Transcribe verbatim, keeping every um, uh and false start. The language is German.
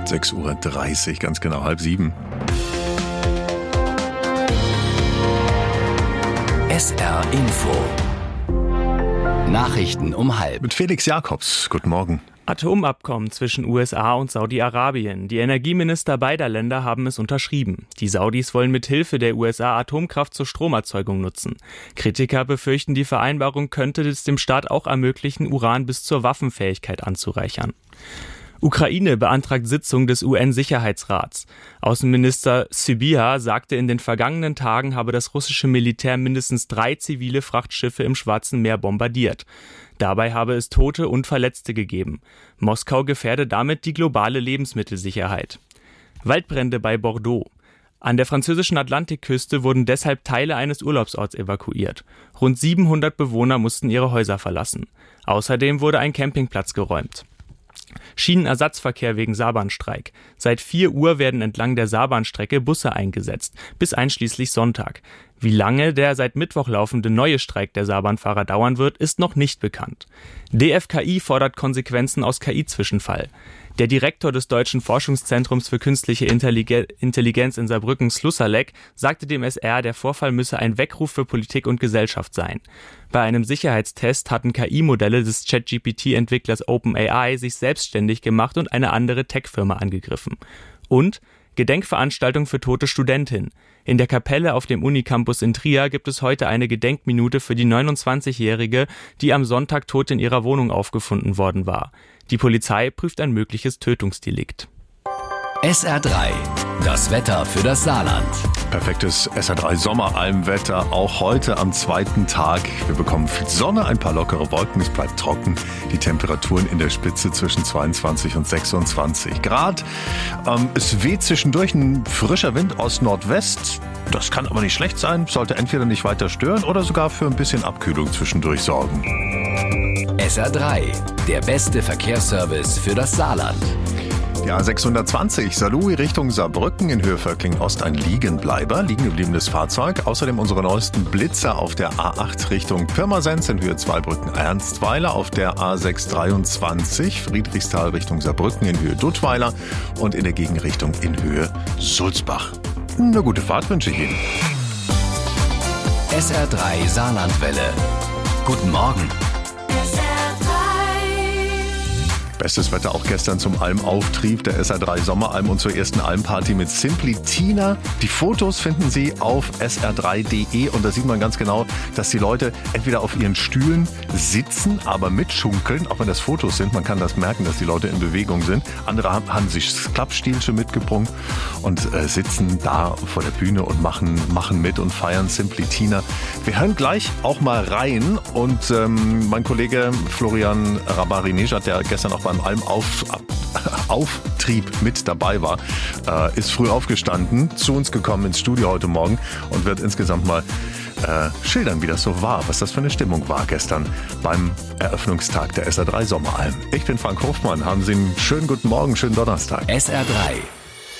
sechs Uhr dreißig, ganz genau, halb sieben. S R Info. Nachrichten um halb. Mit Felix Jakobs. Guten Morgen. Atomabkommen zwischen U S A und Saudi-Arabien. Die Energieminister beider Länder haben es unterschrieben. Die Saudis wollen mit Hilfe der U S A Atomkraft zur Stromerzeugung nutzen. Kritiker befürchten, die Vereinbarung könnte es dem Staat auch ermöglichen, Uran bis zur Waffenfähigkeit anzureichern. Ukraine beantragt Sitzung des U N-Sicherheitsrats. Außenminister Sybiha sagte, in den vergangenen Tagen habe das russische Militär mindestens drei zivile Frachtschiffe im Schwarzen Meer bombardiert. Dabei habe es Tote und Verletzte gegeben. Moskau gefährde damit die globale Lebensmittelsicherheit. Waldbrände bei Bordeaux. An der französischen Atlantikküste wurden deshalb Teile eines Urlaubsorts evakuiert. Rund siebenhundert Bewohner mussten ihre Häuser verlassen. Außerdem wurde ein Campingplatz geräumt. Schienenersatzverkehr wegen Saarbahnstreik. Seit vier Uhr werden entlang der Saarbahnstrecke Busse eingesetzt, bis einschließlich Sonntag. Wie lange der seit Mittwoch laufende neue Streik der Saarbahnfahrer dauern wird, ist noch nicht bekannt. D F K I fordert Konsequenzen aus K I-Zwischenfall. Der Direktor des Deutschen Forschungszentrums für künstliche Intelligenz in Saarbrücken, Slussalek, sagte dem S R, der Vorfall müsse ein Weckruf für Politik und Gesellschaft sein. Bei einem Sicherheitstest hatten K I-Modelle des ChatGP T-Entwicklers OpenAI sich selbstständig gemacht und eine andere Tech-Firma angegriffen. Und Gedenkveranstaltung für tote Studentin. In der Kapelle auf dem Unicampus in Trier gibt es heute eine Gedenkminute für die neunundzwanzigjährige, die am Sonntag tot in ihrer Wohnung aufgefunden worden war. Die Polizei prüft ein mögliches Tötungsdelikt. S R drei. Das Wetter für das Saarland. Perfektes S R drei Sommeralmwetter, auch heute am zweiten Tag. Wir bekommen viel Sonne, ein paar lockere Wolken, es bleibt trocken. Die Temperaturen in der Spitze zwischen zweiundzwanzig und sechsundzwanzig Grad. Ähm, es weht zwischendurch ein frischer Wind aus Nordwest. Das kann aber nicht schlecht sein, sollte entweder nicht weiter stören oder sogar für ein bisschen Abkühlung zwischendurch sorgen. S R drei. Der beste Verkehrsservice für das Saarland. Die A sechshundertzwanzig, Saarlouis Richtung Saarbrücken, in Höhe Völkling-Ost ein Liegenbleiber, liegengebliebenes Fahrzeug. Außerdem unsere neuesten Blitzer auf der A acht Richtung Pirmasens in Höhe Zweibrücken-Ernstweiler, auf der A sechshundertdreiundzwanzig Friedrichsthal Richtung Saarbrücken in Höhe Duttweiler und in der Gegenrichtung in Höhe Sulzbach. Eine gute Fahrt wünsche ich Ihnen. S R drei Saarlandwelle. Guten Morgen. Bestes Wetter auch gestern zum Almauftrieb der S R drei Sommeralm und zur ersten Almparty mit Simply Tina. Die Fotos finden Sie auf S R drei Punkt de und da sieht man ganz genau, dass die Leute entweder auf ihren Stühlen sitzen, aber mitschunkeln, auch wenn das Fotos sind. Man kann das merken, dass die Leute in Bewegung sind. Andere haben, haben sich das Klappstielchen mitgebrungen und äh, sitzen da vor der Bühne und machen, machen mit und feiern Simply Tina. Wir hören gleich auch mal rein und ähm, mein Kollege Florian Rabarinejad, der gestern auch beim Almauf, Auftrieb mit dabei war, äh, ist früh aufgestanden, zu uns gekommen ins Studio heute Morgen und wird insgesamt mal äh, schildern, wie das so war, was das für eine Stimmung war gestern beim Eröffnungstag der S R drei Sommeralm. Ich bin Frank Hofmann, haben Sie einen schönen guten Morgen, schönen Donnerstag. S R drei